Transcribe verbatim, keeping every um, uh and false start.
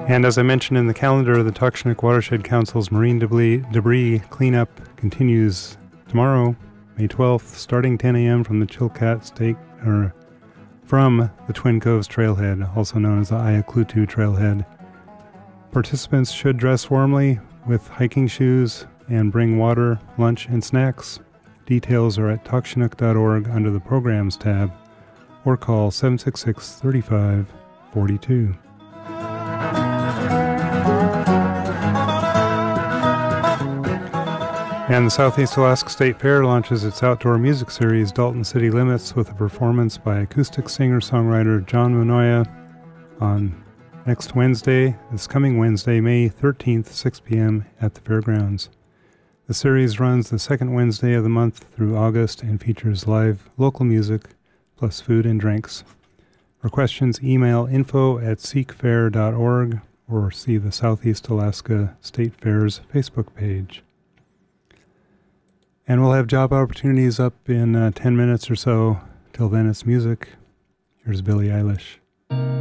And as I mentioned in the calendar, the Tuxtla Watershed Council's marine debris, debris cleanup continues tomorrow, May twelfth, starting ten a.m. from the Chilkat State, or from the Twin Coves Trailhead, also known as the Ayaklutu Trailhead. Participants should dress warmly with hiking shoes and bring water, lunch, and snacks. Details are at tuxnuk dot org under the Programs tab, or call seven six six, three five four two. And the Southeast Alaska State Fair launches its outdoor music series, Dalton City Limits, with a performance by acoustic singer-songwriter John Manoia on next Wednesday, this coming Wednesday, May thirteenth, six p.m. at the fairgrounds. The series runs the second Wednesday of the month through August and features live local music plus food and drinks. For questions, email info at seekfair dot org or see the Southeast Alaska State Fair's Facebook page. And we'll have job opportunities up in uh, ten minutes or so. Till then, it's music. Here's Billie Eilish.